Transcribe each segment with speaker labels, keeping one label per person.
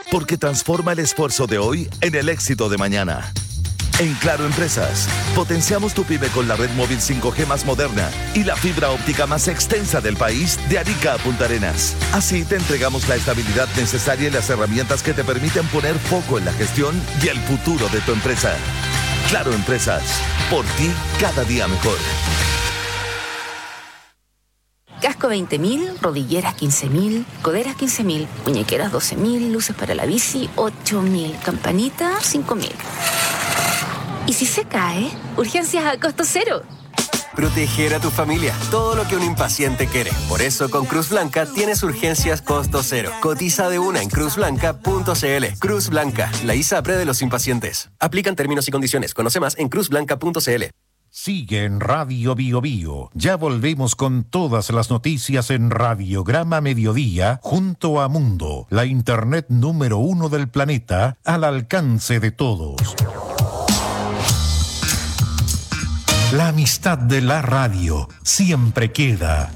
Speaker 1: porque transforma el esfuerzo de hoy en el éxito de mañana. En Claro Empresas, potenciamos tu pyme con la red móvil 5G más moderna y la fibra óptica más extensa del país de Arica a Punta Arenas. Así te entregamos la estabilidad necesaria y las herramientas que te permiten poner foco en la gestión y el futuro de tu empresa. Claro Empresas, por ti cada día mejor.
Speaker 2: Casco 20.000, rodilleras 15.000, coderas 15.000, muñequeras 12.000, luces para la bici 8.000, campanita 5.000. ¿Y si se cae? Urgencias a costo cero.
Speaker 3: Proteger a tu familia, todo lo que un impaciente quiere. Por eso con Cruz Blanca tienes urgencias costo cero. Cotiza de una en cruzblanca.cl. Cruz Blanca, la ISAPRE de los impacientes. Aplican términos y condiciones. Conoce más en cruzblanca.cl.
Speaker 4: Sigue en Radio Bio Bio. Ya volvemos con todas las noticias en Radiograma Mediodía junto a Mundo, la internet número 1 del planeta, al alcance de todos. La amistad de la radio siempre queda.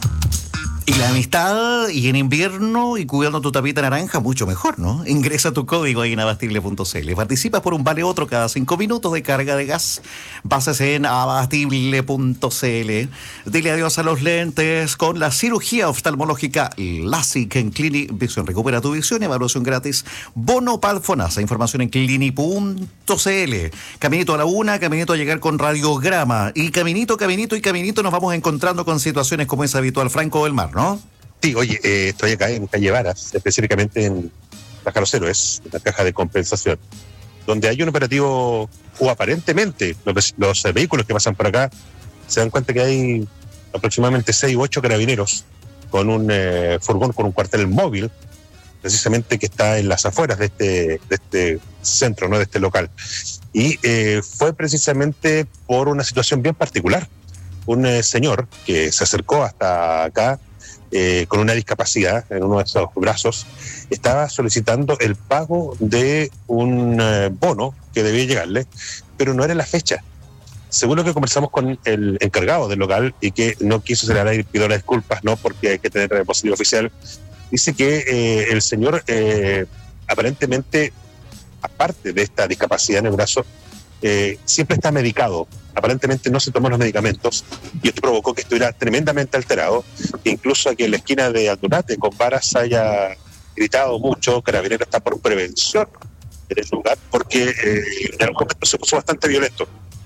Speaker 5: Y la amistad, y en invierno, y cuidando tu tapita naranja, mucho mejor, ¿no? Ingresa tu código ahí en abastible.cl. Participas por un vale otro cada 5 minutos de carga de gas. Bases en abastible.cl. Dile adiós a los lentes con la cirugía oftalmológica LASIK en Clinic Vision. Recupera tu visión, evaluación gratis. Bono Palfonasa. Información en clinic.cl. Caminito a la una, caminito a llegar con radiograma. Y caminito nos vamos encontrando con situaciones como es habitual. Franco del Mar, ¿no?
Speaker 6: Sí, oye, estoy acá en calle Varas, específicamente en la Caja Cero, es la caja de compensación, donde hay un operativo, o aparentemente los vehículos que pasan por acá se dan cuenta que hay aproximadamente 6 u 8 carabineros con un furgón, con un cuartel móvil, precisamente que está en las afueras de este centro, ¿no? De este local. Y fue precisamente por una situación bien particular. Un señor que se acercó hasta acá con una discapacidad en uno de esos brazos, estaba solicitando el pago de un bono que debía llegarle, pero no era la fecha. Según lo que conversamos con el encargado del local y que no quiso celebrar y pidió las disculpas, no, porque hay que tener repositorio oficial, dice que el señor aparentemente, aparte de esta discapacidad en el brazo, siempre está medicado. Aparentemente no se tomó los medicamentos y esto provocó que estuviera tremendamente alterado, incluso aquí en la esquina de Aldunate con Varas haya gritado mucho. Carabinero está por prevención en el lugar porque en algún momento se puso bastante violento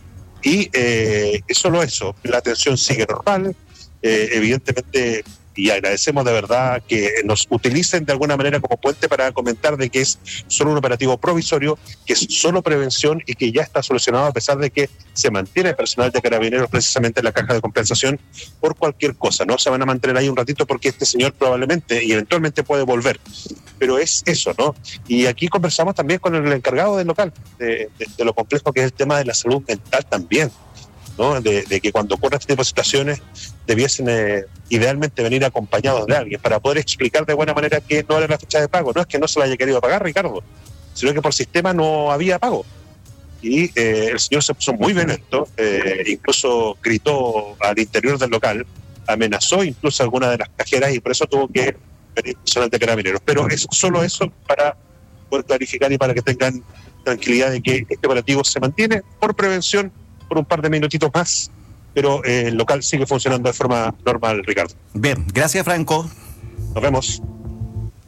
Speaker 6: y solo eso, la atención sigue normal, evidentemente, y agradecemos de verdad que nos utilicen de alguna manera como puente para comentar de que es solo un operativo provisorio, que es solo prevención y que ya está solucionado, a pesar de que se mantiene el personal de Carabineros precisamente en la caja de compensación por cualquier cosa, ¿no? Se van a mantener ahí un ratito porque este señor probablemente y eventualmente puede volver, pero es eso, ¿no? Y aquí conversamos también con el encargado del local, de lo complejo que es el tema de la salud mental también, ¿no? De que cuando ocurre este tipo de situaciones debiesen idealmente venir acompañados de alguien para poder explicar de buena manera que no era la fecha de pago. No es que no se la haya querido pagar, Ricardo, sino que por sistema no había pago. Y el señor se puso muy violento, incluso gritó al interior del local, amenazó incluso a alguna de las cajeras y por eso tuvo que venir personal de Carabineros. Pero es solo eso para poder clarificar y para que tengan tranquilidad de que este operativo se mantiene por prevención por un par de minutitos más, pero el local sigue funcionando de forma normal, Ricardo.
Speaker 5: Bien, gracias, Franco.
Speaker 6: Nos vemos.